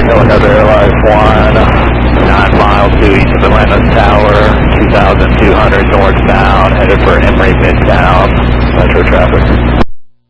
Helicopter Airlines 1, 9 miles to east of Atlantis Tower, 2,200 northbound, headed for Emory Midtown, metro traffic.